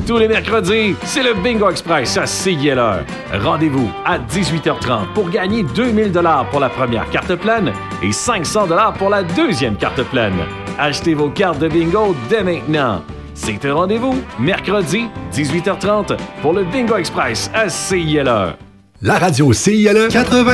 Tous les mercredis, c'est le Bingo Express à CILR. Rendez-vous à 18h30 pour gagner 2000 $ pour la première carte pleine et 500 $ pour la deuxième carte pleine. Achetez vos cartes de bingo dès maintenant. C'est un rendez-vous, mercredi, 18h30, pour le Bingo Express à CILR. La radio CILR 80.